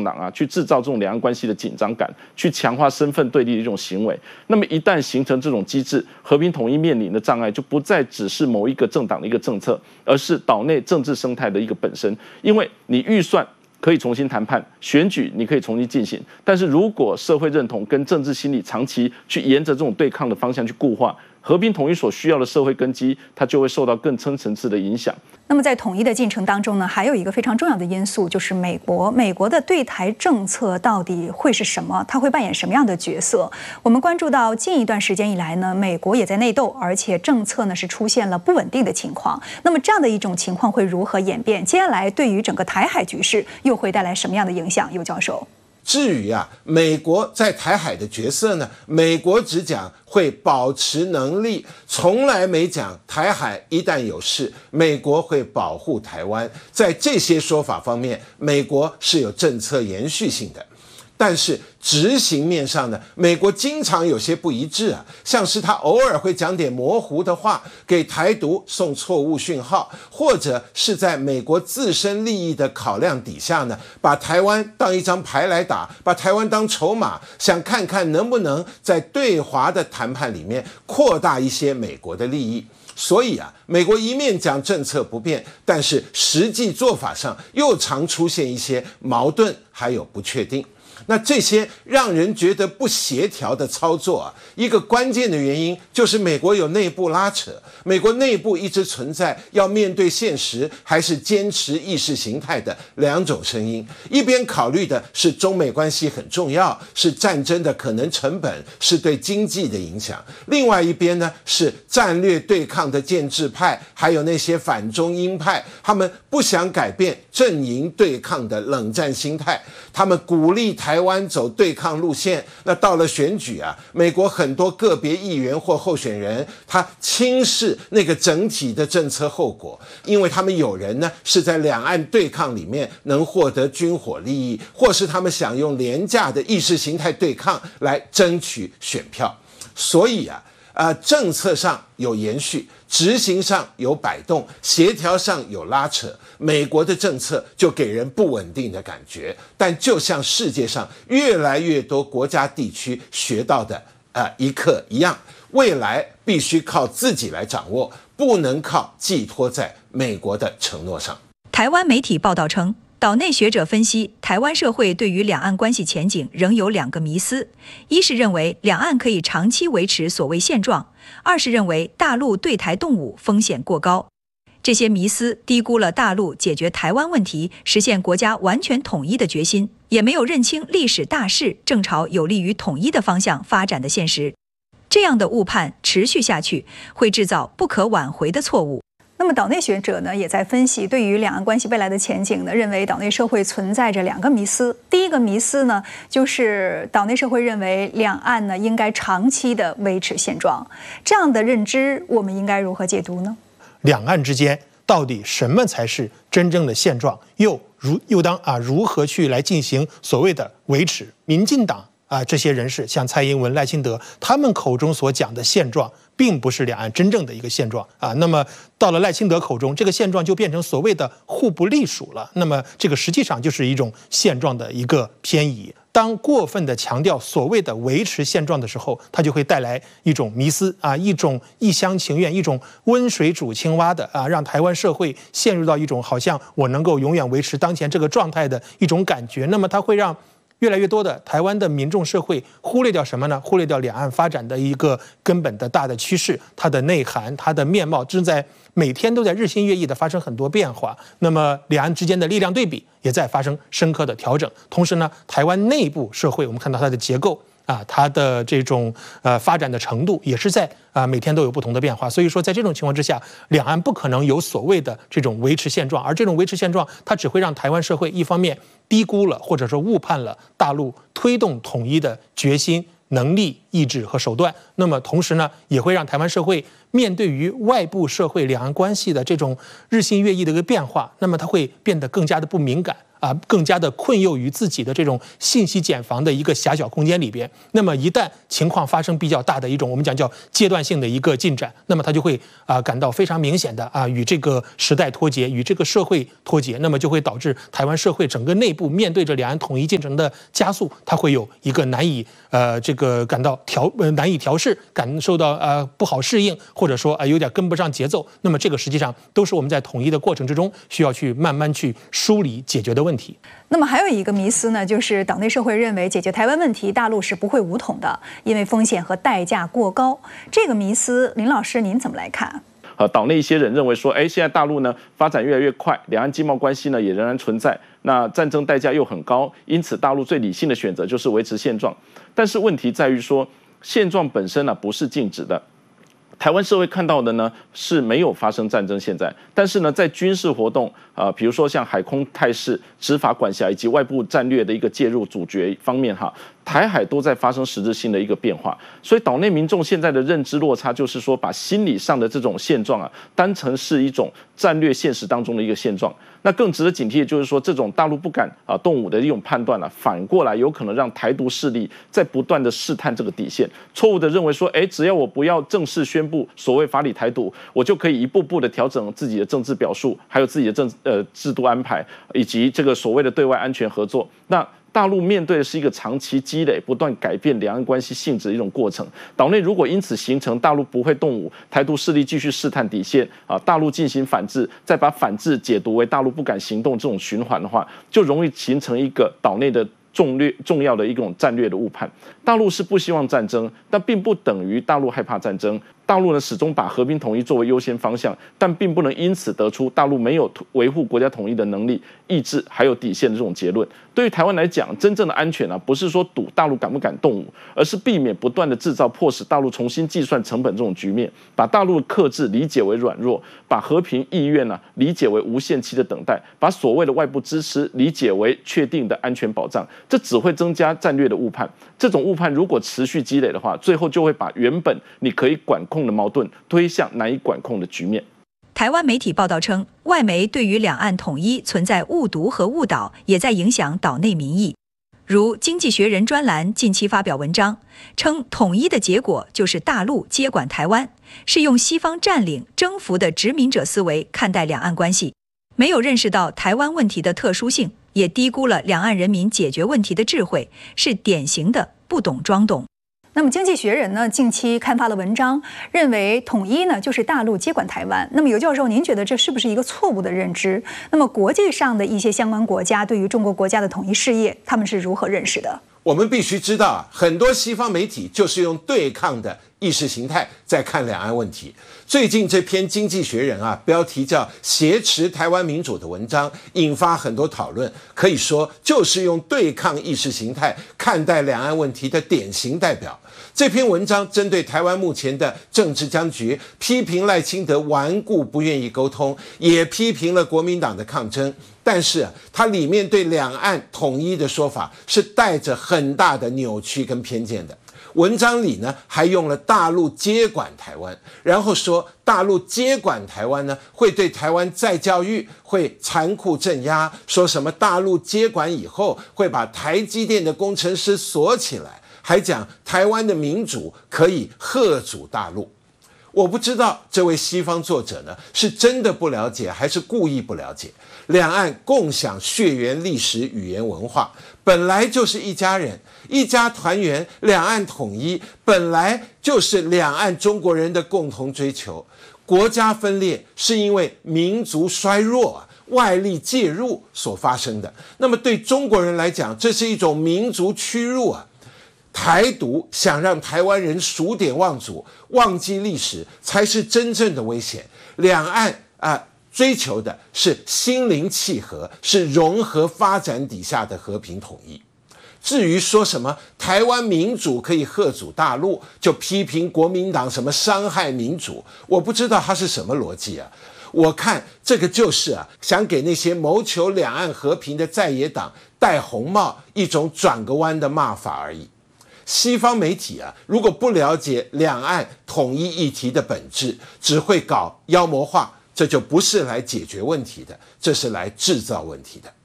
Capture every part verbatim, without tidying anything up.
党啊，去制造这种两岸关系的紧张感，去强化身份对立的一种行为。那么一旦形成这种机制，和平统一面临的障碍就不再只是某一个政党的一个政策，而是岛内政治生态的一个本身。因为你预算可以重新谈判，选举你可以重新进行，但是如果社会认同跟政治心理长期去沿着这种对抗的方向去固化，和平统一所需要的社会根基，它就会受到更深层次的影响。 那么在统一的进程当中呢，还有一个非常重要的因素，就是美国。美国的对台政策到底会是什么？它会扮演什么样的角色？我们关注到近一段时间以来呢，美国也在内斗，而且政策呢是出现了不稳定的情况。那么这样的一种情况会如何演变？接下来对于整个台海局势又会带来什么样的影响？尤教授。 至于啊，美国在台海的角色呢，美国只讲会保持能力，从来没讲台海一旦有事，美国会保护台湾。在这些说法方面，美国是有政策延续性的。但是执行面上呢，美国经常有些不一致啊，像是他偶尔会讲点模糊的话，给台独送错误讯号，或者是在美国自身利益的考量底下呢，把台湾当一张牌来打，把台湾当筹码，想看看能不能在对华的谈判里面扩大一些美国的利益。所以啊，美国一面讲政策不变，但是实际做法上又常出现一些矛盾还有不确定。那这些让人觉得不协调的操作啊，一个关键的原因就是美国有内部拉扯，美国内部一直存在要面对现实还是坚持意识形态的两种声音。一边考虑的是中美关系很重要，是战争的可能成本，是对经济的影响；另外一边呢是战略对抗的建制派，还有那些反中鹰派，他们不想改变阵营对抗的冷战心态，他们鼓励台湾走对抗路线。那到了选举啊，美国很多个别议员或候选人，他轻视那个整体的政策后果，因为他们有人呢是在两岸对抗里面能获得军火利益，或是他们想用廉价的意识形态对抗来争取选票。所以啊，呃，政策上有延续，执行上有摆动，协调上有拉扯，美国的政策就给人不稳定的感觉。但就像世界上越来越多国家地区学到的呃一课一样，未来必须靠自己来掌握，不能靠寄托在美国的承诺上。 台湾媒体报道称，岛内学者分析，台湾社会对于两岸关系前景仍有两个迷思：一是认为两岸可以长期维持所谓现状；二是认为大陆对台动武风险过高。这些迷思低估了大陆解决台湾问题、实现国家完全统一的决心，也没有认清历史大势正朝有利于统一的方向发展的现实。这样的误判持续下去，会制造不可挽回的错误。那么岛内学者呢也在分析，对于两岸关系未来的前景呢，认为岛内社会存在着两个迷思。第一个迷思呢，就是岛内社会认为两岸呢应该长期的维持现状。这样的认知，我们应该如何解读呢？ 两岸之间到底什么才是真正的现状？又如又当啊如何去来进行所谓的维持？民进党啊这些人士，像蔡英文、赖清德，他们口中所讲的现状，并不是两岸真正的一个现状啊。那么到了赖清德口中，这个现状就变成所谓的互不隶属了。那么这个实际上就是一种现状的一个偏移。当过分的强调所谓的维持现状的时候，它就会带来一种迷思啊，一种一厢情愿，一种温水煮青蛙的啊，让台湾社会陷入到一种好像我能够永远维持当前这个状态的一种感觉。那么它会让越来越多的台湾的民众社会忽略掉什么呢？忽略掉两岸发展的一个根本的大的趋势，它的内涵、它的面貌正在每天都在日新月异的发生很多变化。那么两岸之间的力量对比也在发生深刻的调整。同时呢，台湾内部社会我们看到它的结构啊，它的这种呃发展的程度也是在啊每天都有不同的变化。所以说，在这种情况之下，两岸不可能有所谓的这种维持现状，而这种维持现状，它只会让台湾社会一方面低估了或者说误判了大陆推动统一的决心、能力、意志和手段。那么同时呢，也会让台湾社会面对于外部社会两岸关系的这种日新月异的一个变化，那么它会变得更加的不敏感啊，更加的困囿于自己的这种信息茧房的一个狭小空间里边。那么一旦情况发生比较大的一种我们讲叫阶段性的一个进展，那么他就会啊感到非常明显的啊与这个时代脱节，与这个社会脱节，那么就会导致台湾社会整个内部面对着两岸统一进程的加速，它会有一个难以呃这个感到调呃难以调试，感受到呃不好适应，或者说啊、呃、有点跟不上节奏。那么这个实际上都是我们在统一的过程之中需要去慢慢去梳理解决的问题。 那么还有一个迷思呢，就是岛内社会认为解决台湾问题，大陆是不会武统的，因为风险和代价过高。这个迷思，林老师您怎么来看？ 呃，岛内一些人认为说，哎，现在大陆呢发展越来越快，两岸经贸关系呢也仍然存在，那战争代价又很高，因此大陆最理性的选择就是维持现状。但是问题在于说，现状本身呢、啊、不是静止的。台湾社会看到的呢是没有发生战争现在，但是呢在军事活动啊、呃，比如说像海空态势、执法管辖以及外部战略的一个介入主角方面哈，台海都在发生实质性的一个变化，所以岛内民众现在的认知落差就是说，把心理上的这种现状啊当成是一种战略现实当中的一个现状。那更值得警惕的就是说，这种大陆不敢啊动武的一种判断啊，反过来有可能让台独势力在不断的试探这个底线，错误的认为说，哎，只要我不要正式宣布所谓法理台独，我就可以一步步的调整自己的政治表述，还有自己的政呃制度安排，以及这个所谓的对外安全合作。那大陆面对的是一个长期积累、不断改变两岸关系性质的一种过程。岛内如果因此形成大陆不会动武，台独势力继续试探底线啊，大陆进行反制，再把反制解读为大陆不敢行动这种循环的话，就容易形成一个岛内的重略重要的一种战略的误判。大陆是不希望战争，但并不等于大陆害怕战争。大陆呢始终把和平统一作为优先方向，但并不能因此得出大陆没有维护国家统一的能力、意志还有底线的这种结论。对于台湾来讲，真正的安全啊，不是说赌大陆敢不敢动武，而是避免不断的制造迫使大陆重新计算成本这种局面，把大陆的克制理解为软弱，把和平意愿呢、啊、理解为无限期的等待，把所谓的外部支持理解为确定的安全保障，这只会增加战略的误判。这种误判如果持续积累的话，最后就会把原本你可以管控的矛盾推向难以管控的局面。 台湾媒体报道称，外媒对于两岸统一存在误读和误导，也在影响岛内民意。如《经济学人》专栏近期发表文章，称统一的结果就是大陆接管台湾，是用西方占领、征服的殖民者思维看待两岸关系，没有认识到台湾问题的特殊性，也低估了两岸人民解决问题的智慧，是典型的不懂装懂。那么《经济学人》呢近期刊发了文章，认为统一呢就是大陆接管台湾。那么尤教授，您觉得这是不是一个错误的认知？那么国际上的一些相关国家对于中国国家的统一事业，他们是如何认识的？ 我们必须知道啊，很多西方媒体就是用对抗的意识形态在看两岸问题。最近这篇《经济学人》啊，标题叫“挟持台湾民主”的文章，引发很多讨论，可以说就是用对抗意识形态看待两岸问题的典型代表。这篇文章针对台湾目前的政治僵局，批评赖清德顽固不愿意沟通，也批评了国民党的抗争。但是啊，它里面对两岸统一的说法是带着很大的扭曲跟偏见的。文章里呢，还用了大陆接管台湾，然后说大陆接管台湾呢，会对台湾再教育，会残酷镇压，说什么大陆接管以后会把台积电的工程师锁起来，还讲台湾的民主可以嚇阻大陆。我不知道这位西方作者呢，是真的不了解，还是故意不了解。两岸共享血缘、历史、语言、文化，本来就是一家人，一家团圆。两岸统一本来就是两岸中国人的共同追求。国家分裂是因为民族衰弱啊，外力介入所发生的。那么对中国人来讲，这是一种民族屈辱啊。台独想让台湾人数典忘祖、忘记历史，才是真正的危险。两岸啊、呃，追求的是心灵契合，是融合发展底下的和平统一。至于说什么台湾民主可以嚇阻大陆，就批评国民党什么伤害民主，我不知道他是什么逻辑啊。我看这个就是啊，想给那些谋求两岸和平的在野党戴红帽，一种转个弯的骂法而已。西方媒体啊，如果不了解两岸统一议题的本质，只会搞妖魔化，这就不是来解决问题的，这是来制造问题的。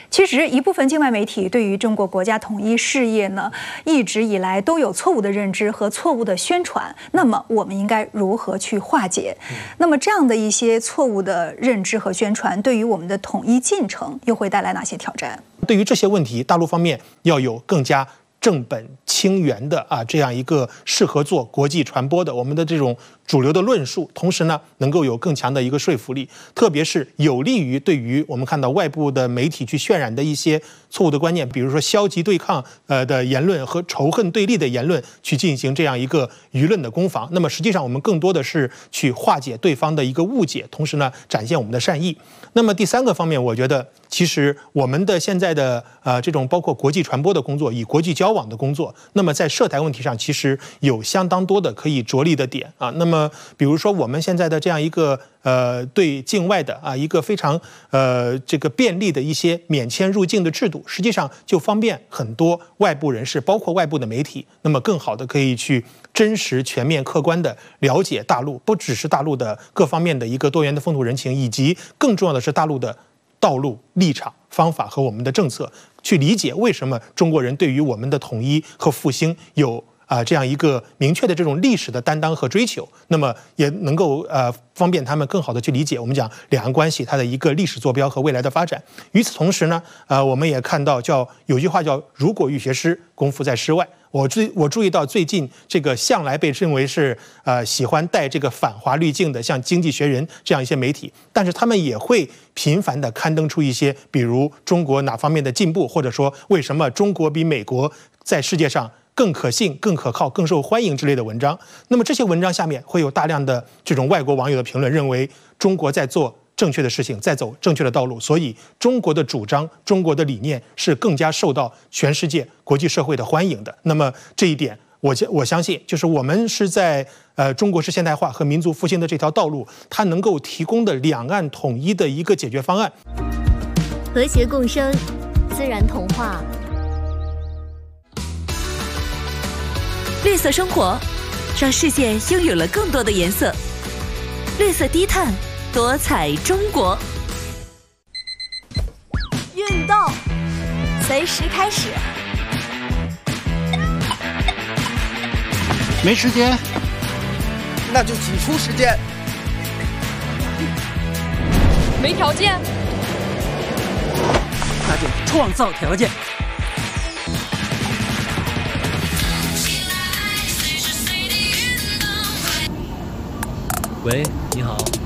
其实，一部分境外媒体对于中国国家统一事业呢，一直以来都有错误的认知和错误的宣传。那么，我们应该如何去化解？嗯、那么，这样的一些错误的认知和宣传，对于我们的统一进程又会带来哪些挑战？ 对于这些问题，大陆方面要有更加正本清源的啊这样一个适合做国际传播的我们的这种主流的论述，同时呢能够有更强的一个说服力，特别是有利于对于我们看到外部的媒体去渲染的一些错误的观念，比如说消极对抗呃的言论和仇恨对立的言论，去进行这样一个舆论的攻防。那么实际上我们更多的是去化解对方的一个误解，同时呢展现我们的善意。那么第三个方面，我觉得其实我们的现在的呃这种包括国际传播的工作，以国际交往的工作，那么在涉台问题上其实有相当多的可以着力的点啊。那么比如说我们现在的这样一个呃对境外的啊一个非常呃这个便利的一些免签入境的制度，实际上就方便很多外部人士，包括外部的媒体，那么更好的可以去真实、全面、客观的了解大陆，不只是大陆的各方面的一个多元的风土人情，以及更重要的是大陆的道路、立场、方法和我们的政策，去理解为什么中国人对于我们的统一和复兴有啊、呃、这样一个明确的这种历史的担当和追求，那么也能够呃方便他们更好的去理解我们讲两岸关系它的一个历史坐标和未来的发展。与此同时呢，呃我们也看到叫有句话叫如果欲学诗，功夫在诗外。我注我注意到最近这个向来被认为是呃喜欢带这个反华滤镜的，像《经济学人》这样一些媒体，但是他们也会频繁地刊登出一些，比如中国哪方面的进步，或者说为什么中国比美国在世界上更可信、更可靠、更受欢迎之类的文章。那么这些文章下面会有大量的这种外国网友的评论，认为中国在做正确的事情，在走正确的道路，所以中国的主张、中国的理念是更加受到全世界国际社会的欢迎的。那么这一点，我我相信，就是我们是在呃中国式现代化和民族复兴的这条道路，它能够提供的两岸统一的一个解决方案。 和谐共生，自然同化， 绿色生活，让世界拥有了更多的颜色。绿色低碳。多彩中国， 运动随时开始。 没时间， 那就挤出时间。 没条件， 那就创造条件。 喂，你好。